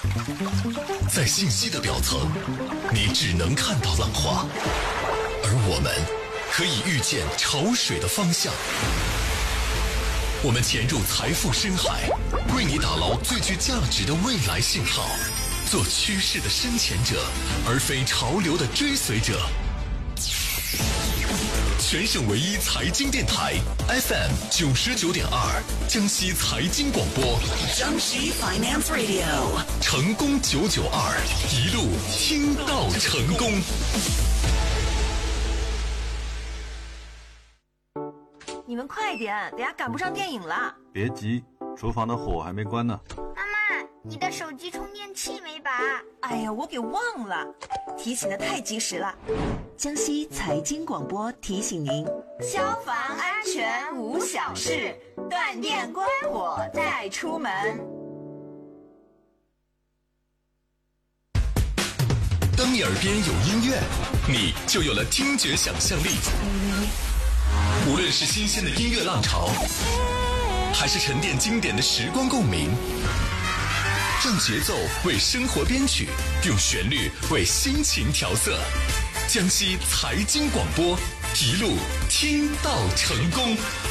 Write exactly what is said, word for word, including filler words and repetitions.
在信息的表层，你只能看到浪花，而我们可以预见潮水的方向。我们潜入财富深海，为你打捞最具价值的未来信号，做趋势的深潜者，而非潮流的追随者。全省唯一财经电台 F M 九十九点二，江西财经广播， 江西 Finance Radio， 成功九九二，一路听到成功。 你们快点，等下赶不上电影了。 别急，厨房的火还没关呢。 妈妈，你的手机充电器没拔？ 哎呀，我给忘了，提醒的太及时了。江西财经广播提醒您：消防安全无小事，断电关火再出门。 当你耳边有音乐，你就有了听觉想象力。无论是新鲜的音乐浪潮，还是沉淀经典的时光共鸣，让节奏为生活编曲，用旋律为心情调色。江西财经广播，一路听到成功。